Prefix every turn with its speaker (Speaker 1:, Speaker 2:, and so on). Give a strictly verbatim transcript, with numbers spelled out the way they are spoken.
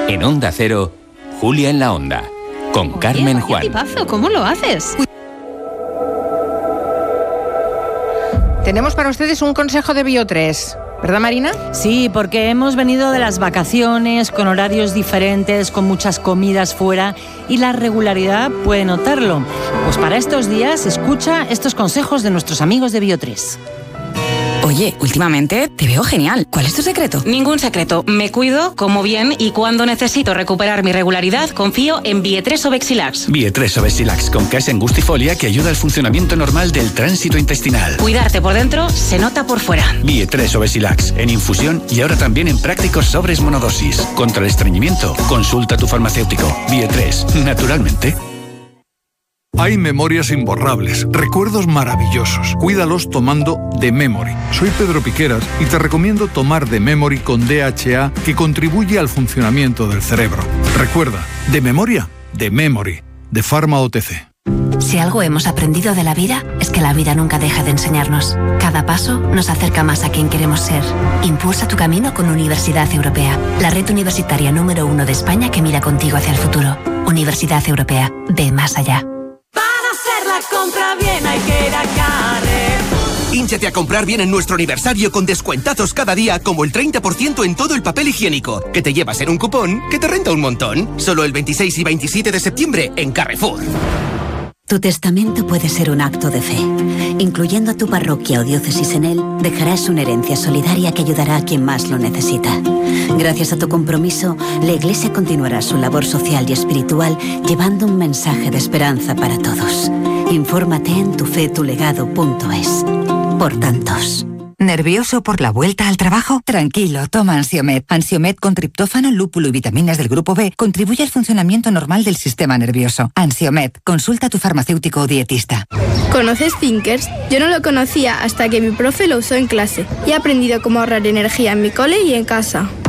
Speaker 1: En Onda Cero, Julia en la Onda, con
Speaker 2: Oye,
Speaker 1: Carmen
Speaker 2: vaya
Speaker 1: Juan.
Speaker 2: tipazo, ¿cómo lo haces?
Speaker 3: Tenemos para ustedes un consejo de Biotres, ¿verdad, Marina?
Speaker 4: Sí, porque hemos venido de las vacaciones con horarios diferentes, con muchas comidas fuera y la regularidad puede notarlo. Pues para estos días escucha estos consejos de nuestros amigos de Biotres.
Speaker 5: Oye, últimamente te veo genial. ¿Cuál es tu secreto?
Speaker 6: Ningún secreto. Me cuido, como bien y cuando necesito recuperar mi regularidad, confío en Bietres Obexilax.
Speaker 7: Bietres Obexilax con case angustifolia que ayuda al funcionamiento normal del tránsito intestinal.
Speaker 6: Cuidarte por dentro se nota por fuera.
Speaker 7: Bietres Obexilax en infusión y ahora también en prácticos sobres monodosis. Contra el estreñimiento, consulta a tu farmacéutico. Bietres, naturalmente.
Speaker 8: Hay memorias imborrables, recuerdos maravillosos. Cuídalos tomando The Memory. Soy Pedro Piqueras y te recomiendo tomar The Memory con D H A que contribuye al funcionamiento del cerebro. Recuerda, de memoria, The Memory, de Pharma O T C.
Speaker 9: Si algo hemos aprendido de la vida, es que la vida nunca deja de enseñarnos. Cada paso nos acerca más a quien queremos ser. Impulsa tu camino con Universidad Europea, la red universitaria número uno de España que mira contigo hacia el futuro. Universidad Europea, ve más allá.
Speaker 10: Compra bien, hay que ir a Carrefour. Hínchate a comprar bien en nuestro aniversario con descuentazos cada día, como el treinta por ciento en todo el papel higiénico, que te llevas en un cupón que te renta un montón. Solo el veintiséis y veintisiete de septiembre en Carrefour.
Speaker 11: Tu testamento puede ser un acto de fe. Incluyendo a tu parroquia o diócesis en él, dejarás una herencia solidaria que ayudará a quien más lo necesita. Gracias a tu compromiso, la Iglesia continuará su labor social y espiritual llevando un mensaje de esperanza para todos. Infórmate en tufetulegado punto es. Por tantos.
Speaker 12: ¿Nervioso por la vuelta al trabajo? Tranquilo, toma Ansiomed. Ansiomed con triptófano, lúpulo y vitaminas del grupo B contribuye al funcionamiento normal del sistema nervioso. Ansiomed, consulta a tu farmacéutico o dietista.
Speaker 13: ¿Conoces Thinkers? Yo no lo conocía hasta que mi profe lo usó en clase y he aprendido cómo ahorrar energía en mi cole y en casa.